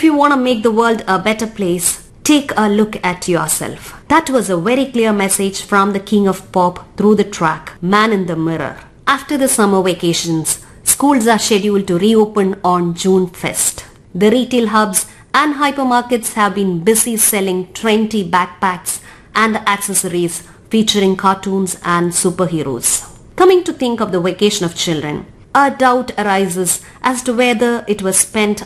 you want to make the world a better place, take a look at yourself. That was a very clear message from the king of pop through the track, Man in the Mirror. After the summer vacations, schools are scheduled to reopen on June 1st. The retail hubs and hypermarkets have been busy selling trendy backpacks and accessories featuring cartoons and superheroes. Coming to think of the vacation of children, a doubt arises as to whether it was spent